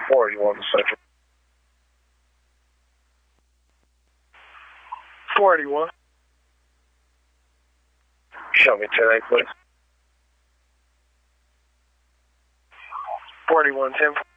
41 Central. 41. Show me 10-8, please. 41 10.